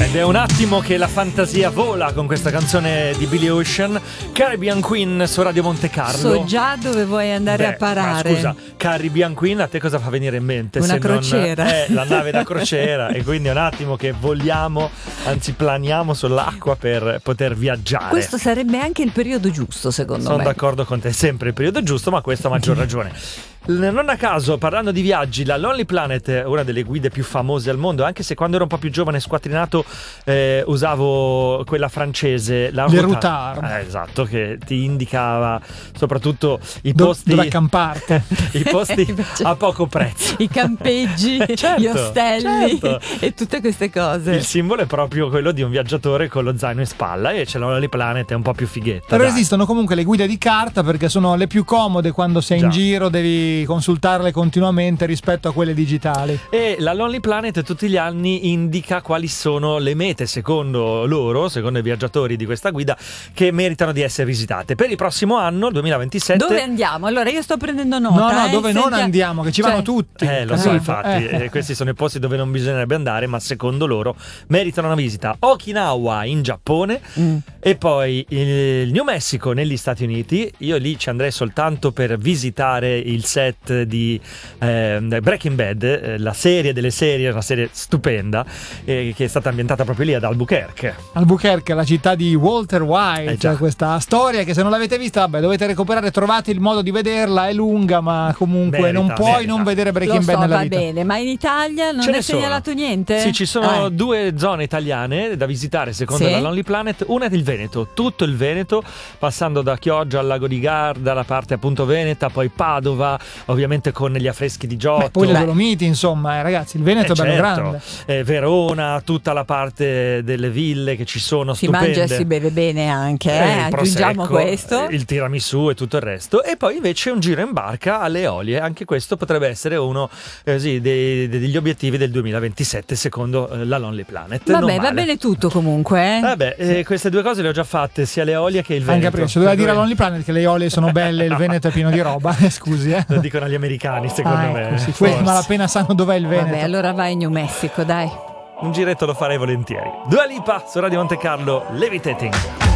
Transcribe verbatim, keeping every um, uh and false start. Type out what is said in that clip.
Ed è un attimo che la fantasia vola con questa canzone di Billy Ocean, Caribbean Queen su Radio Monte Carlo. So già dove vuoi andare Beh, a parare. Ma scusa, Caribbean Queen a te cosa fa venire in mente? Una se crociera. Non, eh, la nave da crociera. E quindi è un attimo che voliamo, anzi planiamo sull'acqua per poter viaggiare. Questo sarebbe anche il periodo giusto, secondo Sono me. Sono d'accordo con te, è sempre il periodo giusto, ma questo a maggior ragione. Non a caso, parlando di viaggi, la Lonely Planet è una delle guide più famose al mondo, anche se quando ero un po' più giovane e squattrinato eh, usavo quella francese, la Le Routard. Eh, esatto, che ti indicava soprattutto i Do- posti dove accamparte. i posti a poco prezzo, i campeggi, certo, gli ostelli, certo. e tutte queste cose. Il simbolo è proprio quello di un viaggiatore con lo zaino in spalla, e c'è la Lonely Planet, è un po' più fighetta. Però dai. esistono comunque le guide di carta, perché sono le più comode quando sei Già. in giro, devi consultarle continuamente rispetto a quelle digitali. E la Lonely Planet tutti gli anni indica quali sono le mete, secondo loro, secondo i viaggiatori di questa guida, che meritano di essere visitate. Per il prossimo anno, duemilaventisette. Dove andiamo? Allora io sto prendendo nota. No, no, eh, dove non senti- andiamo, che ci cioè- vanno tutti. Eh, lo so, Capito? infatti, Eh. eh, questi sono i posti dove non bisognerebbe andare, ma secondo loro meritano una visita. Okinawa in Giappone, Mm. e poi il New Mexico negli Stati Uniti. Io lì ci andrei soltanto per visitare il set di eh, Breaking Bad, eh, la serie delle serie, una serie stupenda, eh, che è stata ambientata proprio lì ad Albuquerque. Albuquerque, la città di Walter White, Eh già. questa storia che se non l'avete vista, vabbè, dovete recuperare, trovate il modo di vederla, è lunga, ma comunque Merita, non puoi merita. non vedere Breaking Lo Bad so, nella va vita. bene, ma in Italia non Ce è ne sono. segnalato niente? Sì, ci sono Eh. due zone italiane da visitare secondo Sì? la Lonely Planet. Una è il Veneto, tutto il Veneto, passando da Chioggia al lago di Garda, la parte appunto veneta, poi Padova, ovviamente con gli affreschi di Giotto. Beh, poi le Dolomiti, insomma, eh, ragazzi, il Veneto Eh, è bello certo. grande. Eh, Verona, tutta la parte delle ville che ci sono, Si stupende. mangia e si beve bene anche, eh? Eh, il Aggiungiamo prosecco, questo. il tiramisù e tutto il resto. E poi invece un giro in barca alle Eolie. Anche questo potrebbe essere uno eh, sì, dei- degli obiettivi del duemilaventisette secondo eh, la Lonely Planet. Non Vabbè, va male. bene tutto comunque. eh? Vabbè, eh, queste due cose le ho già fatte, sia le Eolie che il Veneto. Anche prima, se doveva dire a Lonely Planet che le Eolie sono belle, il Veneto è pieno di roba. Eh, Scusi, eh. Lo dicono agli americani, secondo Ah, me. ecco, sì, forse. quelli malapena sanno dov'è il Veneto. Vabbè, allora vai in New Mexico, dai. Un giretto lo farei volentieri. Dua Lipa su Radio Monte Carlo, Levitating.